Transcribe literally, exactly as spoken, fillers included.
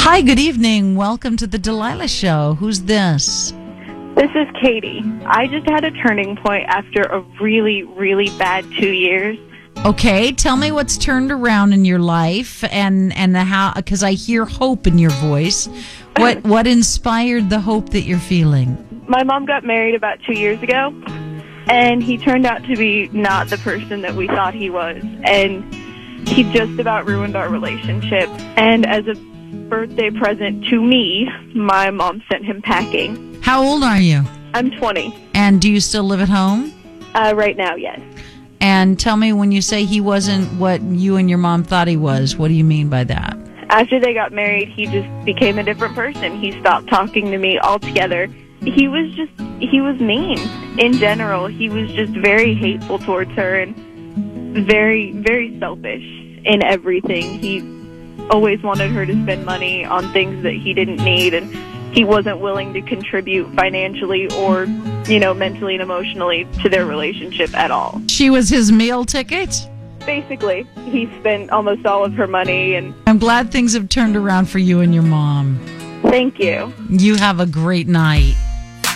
Hi, good evening. Welcome to the Delilah Show. Who's this? This is Katie. I just had a turning point after a really, really bad two years. Okay, tell me what's turned around in your life and and how, because I hear hope in your voice. What what inspired the hope that you're feeling? My mom got married about two years ago, and he turned out to be not the person that we thought he was, and he just about ruined our relationship. And as a birthday present to me, my mom sent him packing. How old are you? I'm twenty. And do you still live at home? Uh, right now, yes. And tell me, when you say he wasn't what you and your mom thought he was, what do you mean by that? After they got married, he just became a different person. He stopped talking to me altogether. He was just, he was mean. In general, he was just very hateful towards her and very, very selfish in everything. He always wanted her to spend money on things that he didn't need, and he wasn't willing to contribute financially or, you know, mentally and emotionally to their relationship at all. She was his meal ticket? Basically, he spent almost all of her money. And I'm glad things have turned around for you and your mom. Thank you. You have a great night.